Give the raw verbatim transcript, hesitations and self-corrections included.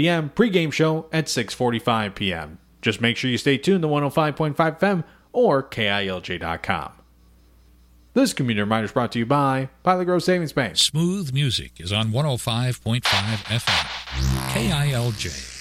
p.m. pregame show at six forty-five p.m. Just make sure you stay tuned to one oh five point five F M or K I L J dot com. This community reminder is brought to you by Pilot Grove Savings Bank. Smooth music is on one oh five point five F M. K I L J.